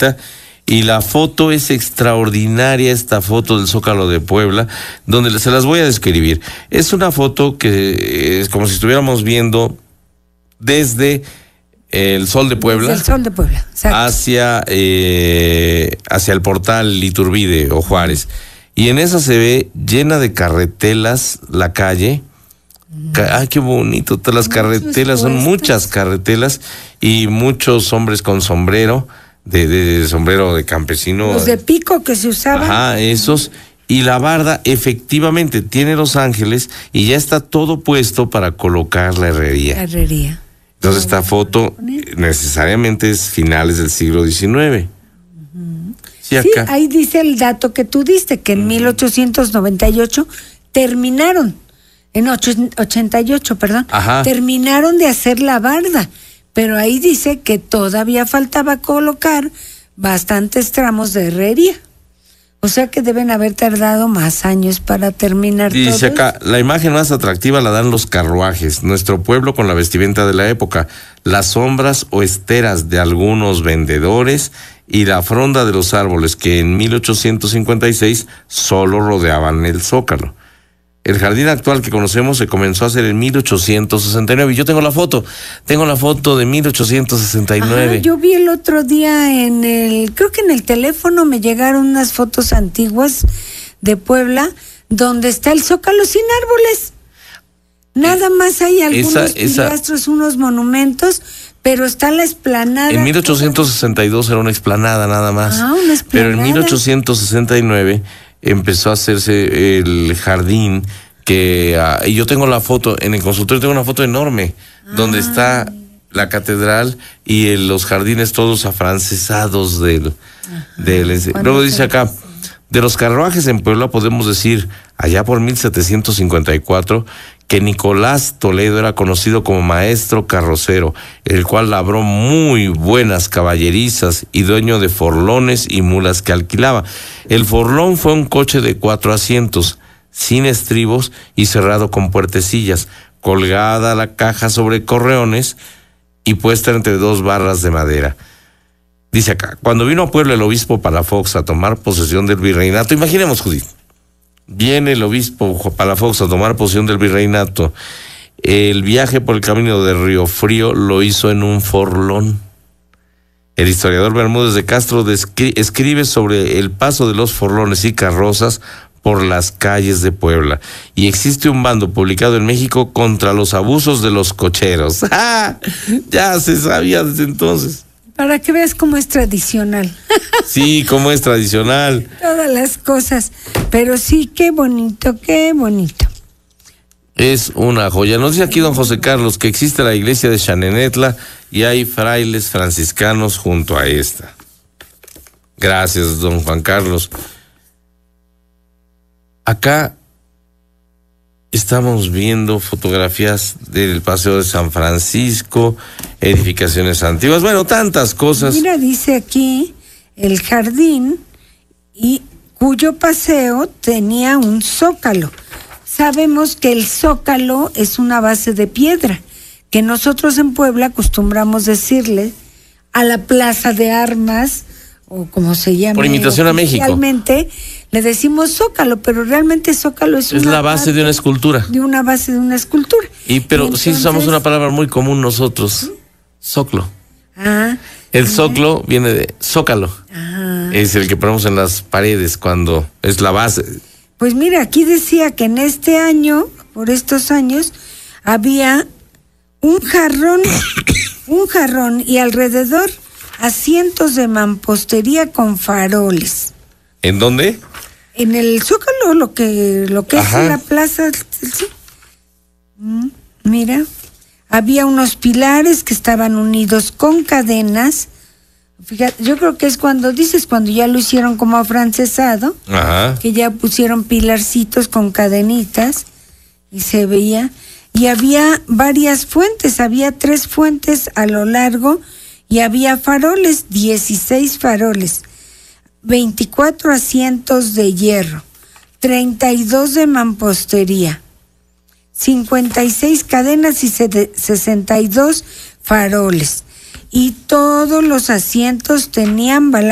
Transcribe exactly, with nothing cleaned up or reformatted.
bonita. Y la foto es extraordinaria, esta foto del Zócalo de Puebla, donde se las voy a describir. Es una foto que es como si estuviéramos viendo desde el Sol de Puebla, desde el Sol de Puebla, hacia, eh, hacia el portal Iturbide o Juárez. Y en esa se ve llena de carretelas la calle. ¡Ay, qué bonito! Todas las carretelas, son muchas carretelas y muchos hombres con sombrero. De, de sombrero de campesino. Los de pico que se usaban. Ajá, esos. Y la barda efectivamente tiene los ángeles y ya está todo puesto para colocar la herrería. La herrería. Entonces esta foto necesariamente es finales del siglo diecinueve. Uh-huh. Sí, acá. Sí, ahí dice el dato que tú diste, que en uh-huh. mil ochocientos noventa y ocho terminaron, en ochenta y ocho, perdón, Ajá. terminaron de hacer la barda. Pero ahí dice que todavía faltaba colocar bastantes tramos de herrería. O sea que deben haber tardado más años para terminar todo. Dice acá, la imagen más atractiva la dan los carruajes, nuestro pueblo con la vestimenta de la época, las sombras o esteras de algunos vendedores y la fronda de los árboles que en mil ochocientos cincuenta y seis solo rodeaban el Zócalo. El jardín actual que conocemos se comenzó a hacer en mil ochocientos sesenta y nueve. Yo tengo la foto, tengo la foto de mil ochocientos sesenta y nueve. Ajá, yo vi el otro día en el, creo que en el teléfono me llegaron unas fotos antiguas de Puebla, donde está el Zócalo sin árboles. Nada más hay algunos pilastros, unos monumentos, pero está la explanada. En mil ochocientos sesenta y dos era una explanada nada más. Ah, una explanada. Pero en mil ochocientos sesenta y nueve empezó a hacerse el jardín que, uh, y yo tengo la foto, en el consultorio tengo una foto enorme, ah. donde está la catedral y el, los jardines todos afrancesados del, del luego dice acá, de los carruajes en Puebla podemos decir, allá por mil setecientos cincuenta y cuatro, que Nicolás Toledo era conocido como maestro carrocero, el cual labró muy buenas caballerizas y dueño de forlones y mulas que alquilaba. El forlón fue un coche de cuatro asientos, sin estribos y cerrado con puertecillas, colgada la caja sobre correones y puesta entre dos barras de madera. Dice acá, cuando vino a Puebla el obispo Palafox a tomar posesión del virreinato, imaginemos, Judith, viene el obispo Palafox a tomar posesión del virreinato. El viaje por el camino de Río Frío lo hizo en un forlón. El historiador Bermúdez de Castro descri- escribe sobre el paso de los forlones y carrozas por las calles de Puebla. Y existe un bando publicado en México contra los abusos de los cocheros. ¡Ah! Ya se sabía desde entonces. Para que veas cómo es tradicional. Sí, cómo es tradicional. Todas las cosas. Pero sí, qué bonito, qué bonito. Es una joya. Nos dice aquí don José Carlos que existe la iglesia de Xanenetla y hay frailes franciscanos junto a esta. Gracias, don Juan Carlos. Acá estamos viendo fotografías del Paseo de San Francisco, edificaciones antiguas, bueno, tantas cosas. Mira, dice aquí el jardín y cuyo paseo tenía un zócalo. Sabemos que el zócalo es una base de piedra, que nosotros en Puebla acostumbramos decirle a la plaza de armas, o como se llama. Por imitación a México. Realmente le decimos zócalo, pero realmente zócalo es, es una la base de una escultura. De una base de una escultura. Y pero y entonces, sí usamos una palabra muy común nosotros, zoclo. Ah. El zoclo viene de zócalo. Ah. Es el que ponemos en las paredes cuando es la base. Pues mira, aquí decía que en este año, por estos años, había un jarrón, un jarrón y alrededor asientos de mampostería con faroles. ¿En dónde? En el Zócalo, lo que lo que es la plaza. ¿Sí? Mm, mira, había unos pilares que estaban unidos con cadenas. Fíjate, yo creo que es cuando dices, cuando ya lo hicieron como afrancesado, Ajá. que ya pusieron pilarcitos con cadenitas y se veía. Y había varias fuentes, había tres fuentes a lo largo y había faroles, dieciséis faroles, veinticuatro asientos de hierro, treinta y dos de mampostería, cincuenta y seis cadenas y sesenta y dos faroles. Y todos los asientos tenían balances